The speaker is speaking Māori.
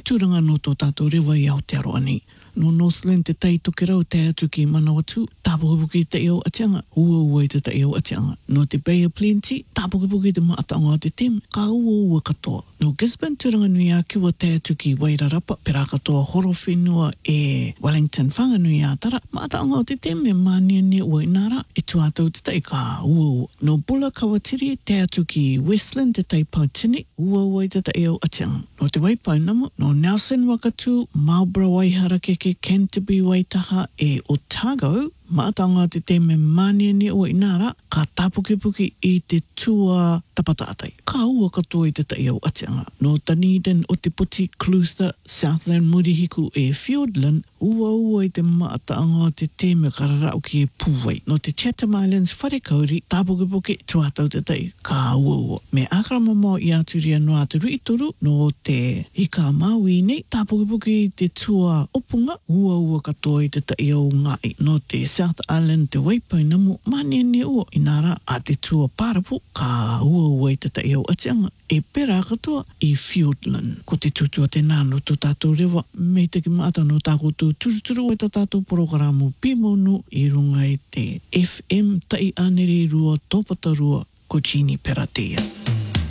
tūranga no tō tātou rewa I Aotearoa nei. No Northland te tai toke rau te atu ki Manawatu, tāpukipuki te eo atianga, ua I te eo atianga. No te Bay of Plenty, tāpukipuki te maataonga o te tem, ka ua katoa. No Gisborne, tūranga nui a kiwa te atu ki Wairarapa, pera katoa horo whenua e Wellington whanganui a tara, maataonga o te tem e maniani ua inara, e tuatau te tai ka ua. No Bulla Kawatiri, te atu ki Westland, te tai Pautini, ua I te eo atianga. No te Waipainamu, no Nelson Wakatu, Marlborough Waihara Keke, Canterbury Waitaha e Otago, maatanga te te me maniani o inara, ka tāpukipuki I te tua tapataatai. Ka ua katoa I te tai au atianga. No Dunedin, Otepoti, Clutha, Southland, Murihiku e Fiordland, ua I te maatanga te te me kararau ki e Pūwai. No te Chatham Islands, Wharekauri, tāpukipuki tuatau te tai, ka ua. Me akaramamo I aturia no atu ruitoru, no te Hika Maui nei, tāpukipuki te tua opunga, ua katoa I te tai au ngai. No te South Island, te Waipainamu, maniani ua inara a te tua Parapu, ka ua I te tai au atianga, e pera katoa I Fiordland. Ko te tutua te nāno tō tātou rewa, me te ki maata no tākotou turuturu e tā tātou programo Pimonu I runga I te FM Tai Aneri Rua Tōpatarua, ko Chini Peratea.